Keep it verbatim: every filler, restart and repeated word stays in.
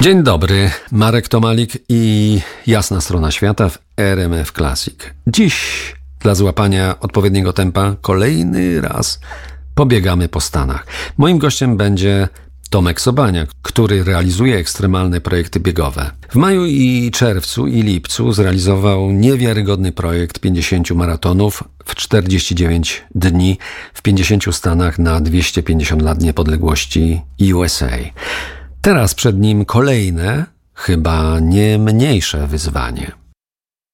Dzień dobry, Marek Tomalik i Jasna Strona Świata w R M F Classic. Dziś dla złapania odpowiedniego tempa kolejny raz pobiegamy po Stanach. Moim gościem będzie Tomek Sobaniak, który realizuje ekstremalne projekty biegowe. W maju i czerwcu i lipcu zrealizował niewiarygodny projekt pięćdziesięciu maratonów w czterdzieści dziewięć dni w pięćdziesięciu stanach na dwieście pięćdziesiąt lat niepodległości U S A. Teraz przed nim kolejne, chyba nie mniejsze wyzwanie.